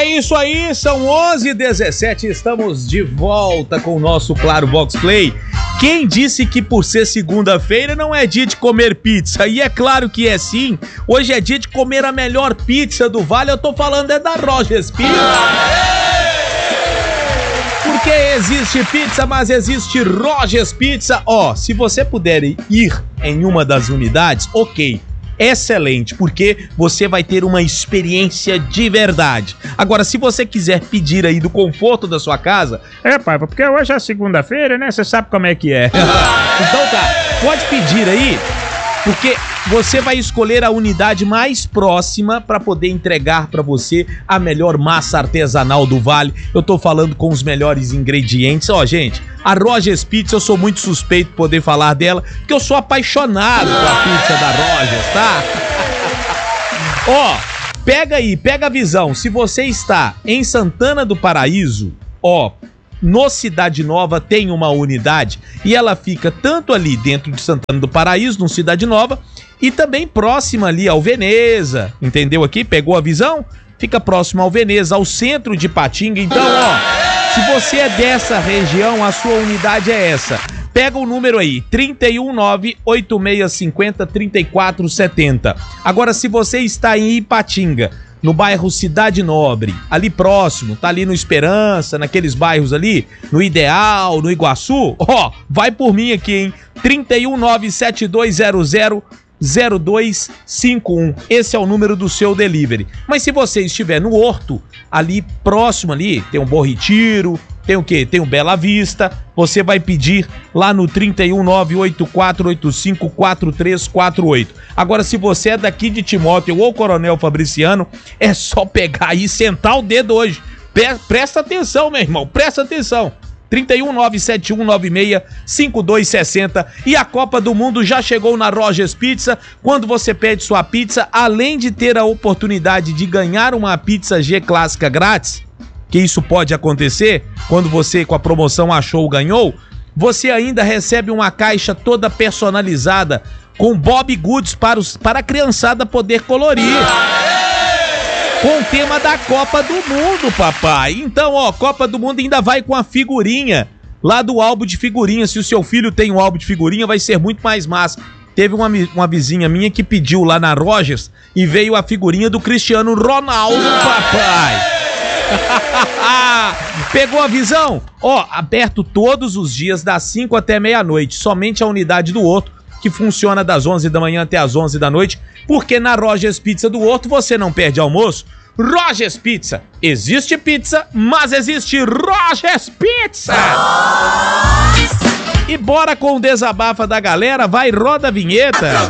É isso aí, são 11h17, estamos de volta com o nosso Claro Box Play. Quem disse que por ser segunda-feira não é dia de comer pizza? E é claro que é sim, hoje é dia de comer a melhor pizza do Vale, eu tô falando é da Rogers Pizza. Porque existe pizza, mas existe Rogers Pizza. Se você puder ir em uma das unidades, ok. Excelente, porque você vai ter uma experiência de verdade. Agora, se você quiser pedir aí do conforto da sua casa... pai, porque hoje é segunda-feira, né? Você sabe como é que é. Então tá, pode pedir aí, porque você vai escolher a unidade mais próxima para poder entregar para você a melhor massa artesanal do Vale. Eu tô falando com os melhores ingredientes. Gente, a Rogers Pizza, eu sou muito suspeito de poder falar dela, porque eu sou apaixonado pela pizza da Rogers, tá? Pega aí, pega a visão. Se você está em Santana do Paraíso, no Cidade Nova tem uma unidade e ela fica tanto ali dentro de Santana do Paraíso, no Cidade Nova, e também próxima ali ao Veneza, entendeu aqui? Pegou a visão? Fica próximo ao Veneza, ao centro de Patinga. Então, se você é dessa região, a sua unidade é essa. Pega o número aí, 319-8650-3470. Agora, se você está em Ipatinga, no bairro Cidade Nobre, ali próximo, tá ali no Esperança, naqueles bairros ali, no Ideal, no Iguaçu, vai por mim aqui, hein? 319-7200-0251. Esse é o número do seu delivery. Mas se você estiver no Horto, ali próximo ali, tem um Bom Retiro, tem o quê? Tem o Bela Vista. Você vai pedir lá no 319-8485-4348. Agora, se você é daqui de Timóteo ou Coronel Fabriciano, é só pegar aí e sentar o dedo hoje. Presta atenção, meu irmão, presta atenção. 319-7196-5260. E a Copa do Mundo já chegou na Rogers Pizza. Quando você pede sua pizza, além de ter a oportunidade de ganhar uma pizza G clássica grátis, que isso pode acontecer quando você, com a promoção Achou, ganhou, você ainda recebe uma caixa toda personalizada com Bob Goods para a criançada poder colorir. Com o tema da Copa do Mundo, papai. Então, Copa do Mundo ainda vai com a figurinha lá do álbum de figurinha. Se o seu filho tem um álbum de figurinha, vai ser muito mais massa. Teve uma vizinha minha que pediu lá na Rogers e veio a figurinha do Cristiano Ronaldo, papai. Pegou a visão? Aberto todos os dias das 5 até meia-noite. Somente a unidade do Horto, que funciona das 11 da manhã até as 11 da noite, porque na Rogers Pizza do Horto você não perde almoço. Rogers Pizza. Existe pizza, mas existe Rogers Pizza. E bora com o desabafa da galera. Vai, roda a vinheta.